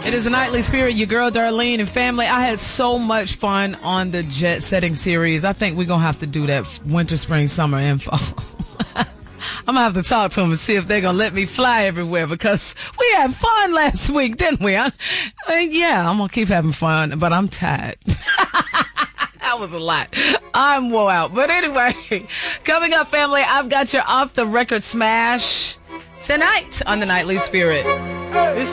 It is a Nightly Spirit, your girl Darlene and family. I had so much fun on the Jet Setting series. I think we're going to have to do that winter, spring, summer info. I'm going to have to talk to them and see if they're going to let me fly everywhere, because we had fun last week, didn't we? I mean, yeah, I'm going to keep having fun, but I'm tired. That was a lot. I'm wore out. But anyway, coming up, family, I've got your off the record smash tonight on the Nightly Spirit.